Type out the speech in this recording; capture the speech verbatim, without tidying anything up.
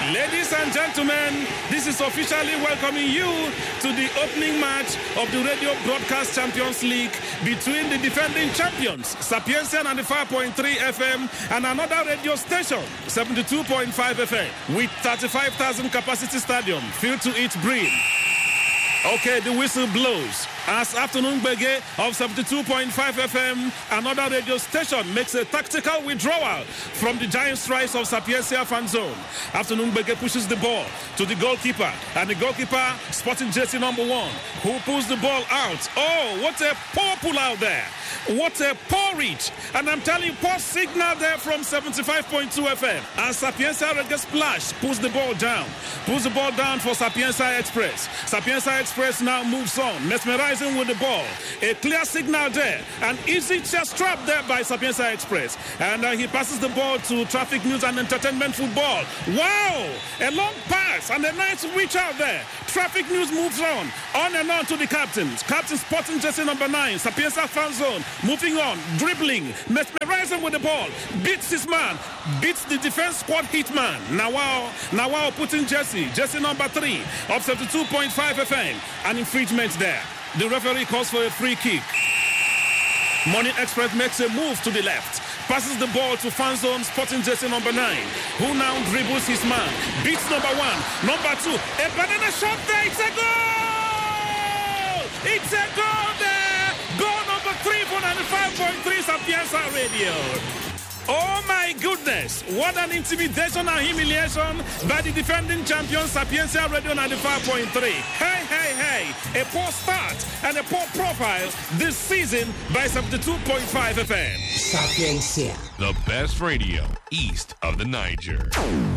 Ladies and gentlemen, this is officially welcoming you to the opening match of the Radio Broadcast Champions League between the defending champions, Sapienza ninety-five point three F M, and another radio station, seventy-two point five F M, with thirty-five thousand capacity stadium filled to its brim. Okay, the whistle blows as Afternoon Bege of seventy-two point five F M, another radio station, makes a tactical withdrawal from the giant strikes of Sapienza fan zone. Afternoon Bege pushes the ball to the goalkeeper, and the goalkeeper, Sporting Jersey number one, who pulls the ball out. Oh, what a poor pull out there. What a poor reach. And I'm telling you, poor signal there from seventy-five point two F M. And Sapienza Reggae Splash pulls the ball down. Pulls the ball down for Sapienza Express. Sapienza Express now moves on, mesmerizing with the ball. A clear signal there. An easy chest trap there by Sapienza Express. And uh, he passes the ball to Traffic News and Entertainment Football. Wow! A long pass and a nice reach out there. Traffic News moves on. On and on to the captains. Captain Sporting Jersey number nine, Sapienza fan zone. Moving on, dribbling, mesmerizing with the ball. Beats his man. Beats the defense squad hitman. Nawao, Nawao putting Jersey. Jersey number three of seventy-two point five F M. An infringement there. The referee calls for a free kick. Morning Express makes a move to the left. Passes the ball to fan zone Sporting Jersey number nine, who now dribbles his man. Beats number one, number two. A banana shot there. It's a goal! It's a goal there! Goal number three for ninety-five point three Sapienza Radio. Oh my goodness, what an intimidation and humiliation by the defending champion Sapienza Radio ninety-five point three. Hey, hey, hey, a poor start and a poor profile this season by seventy-two point five F M. Sapienza, the best radio east of the Niger.